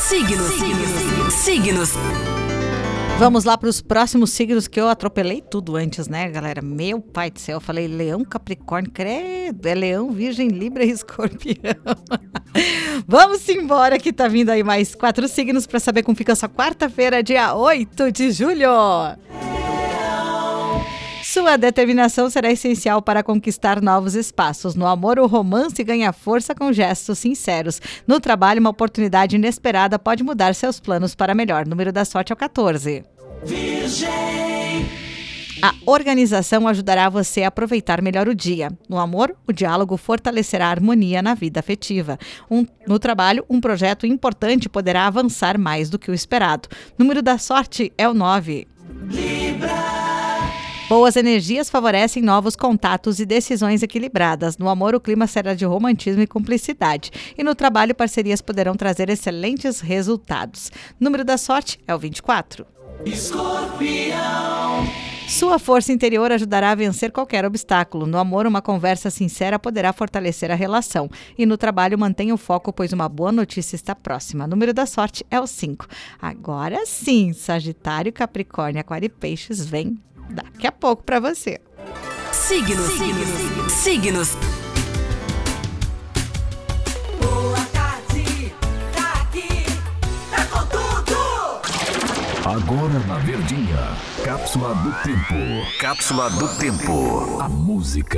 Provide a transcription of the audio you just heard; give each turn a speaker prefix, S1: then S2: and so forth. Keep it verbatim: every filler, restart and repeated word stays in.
S1: Signos. Signos. Signos.
S2: Vamos lá para os próximos signos, que eu atropelei tudo antes, né, galera? Meu pai do céu, eu falei leão, capricórnio, credo, é leão, virgem, libra e escorpião. Vamos embora que tá vindo aí mais quatro signos para saber como fica a sua quarta-feira, dia oito de julho. Sua determinação será essencial para conquistar novos espaços. No amor, o romance ganha força com gestos sinceros. No trabalho, uma oportunidade inesperada pode mudar seus planos para melhor. O número da sorte é o catorze.
S1: Virgem.
S2: A organização ajudará você a aproveitar melhor o dia. No amor, o diálogo fortalecerá a harmonia na vida afetiva. Um, no trabalho, um projeto importante poderá avançar mais do que o esperado. O número da sorte é o nove.
S1: Libra.
S2: Boas energias favorecem novos contatos e decisões equilibradas. No amor, o clima será de romantismo e cumplicidade. E no trabalho, parcerias poderão trazer excelentes resultados. O número da sorte é o vinte e quatro.
S1: Escorpião.
S2: Sua força interior ajudará a vencer qualquer obstáculo. No amor, uma conversa sincera poderá fortalecer a relação. E no trabalho, mantenha o foco, pois uma boa notícia está próxima. O número da sorte é o cinco. Agora sim, Sagitário, Capricórnio, Aquário e Peixes vem daqui a pouco para você.
S1: Signos. Signos. Signos.
S3: Boa tarde, tá aqui, tá com tudo.
S4: Agora na Verdinha, Cápsula do Tempo. Cápsula do Tempo. A música